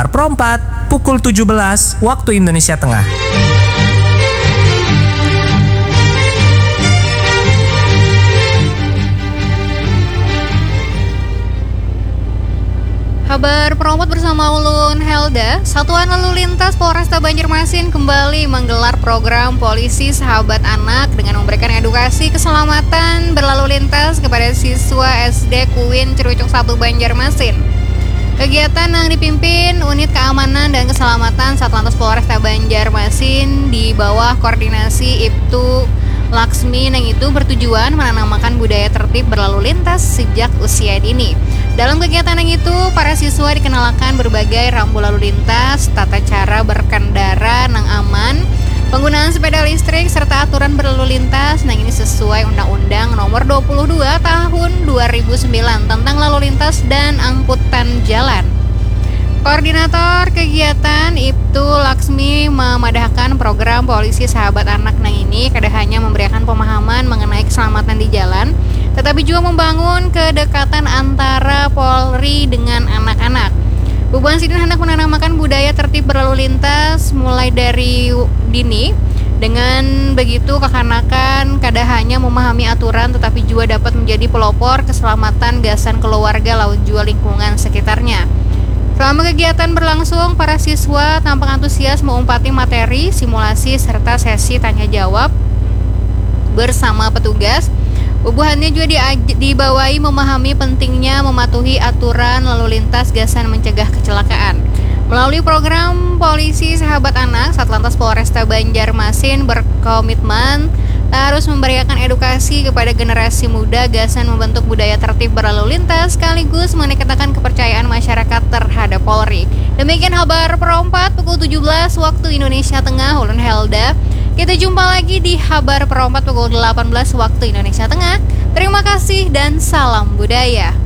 Habar Perempat, pukul 17 waktu Indonesia Tengah. Kabar Perompat bersama Ulun Helda. Satuan Lalu Lintas Polresta Banjarmasin kembali menggelar program Polisi Sahabat Anak dengan memberikan edukasi keselamatan berlalu lintas kepada siswa SD Kuin Cerucuk 1 Banjarmasin. Kegiatan yang dipimpin Unit Keamanan dan Keselamatan Satlantas Polresta Banjarmasin di bawah koordinasi Ibtu Laksmi yang itu bertujuan menanamkan budaya tertib berlalu lintas sejak usia dini. Dalam kegiatan yang itu, para siswa dikenalkan berbagai rambu lalu lintas, tata cara berkendara yang aman, penggunaan sepeda listrik, serta aturan berlalu lintas yang ini sesuai Undang-Undang Nomor 22 Tahun 2009 tentang lalu lintas dan angkutan jalan. Koordinator kegiatan Ibtu Laksmi memadahkan program Polisi Sahabat Anak ini kada hanya memberikan pemahaman mengenai keselamatan di jalan, tetapi juga membangun kedekatan antara Polri dengan anak-anak. Bubuan Sidin hendak menanamkan budaya tertib berlalu lintas mulai dari dini. Dengan begitu, kekanakan kada hanya memahami aturan tetapi juga dapat menjadi pelopor keselamatan gasan keluarga laut juga lingkungan sekitarnya. Selama kegiatan berlangsung, para siswa tampak antusias mengumpati materi, simulasi, serta sesi tanya jawab bersama petugas. Bubuhannya juga dibawahi memahami pentingnya mematuhi aturan lalu lintas gasan mencegah kecelakaan. Melalui program Polisi Sahabat Anak, Satlantas Polresta Banjarmasin berkomitmen harus memberikan edukasi kepada generasi muda gasan membentuk budaya tertib berlalu lintas sekaligus meningkatkan kepercayaan masyarakat terhadap Polri. Demikian kabar Perompat pukul 17 waktu Indonesia Tengah, Ulun Helda. Kita jumpa lagi di kabar Perompat pukul 18 waktu Indonesia Tengah. Terima kasih dan salam budaya.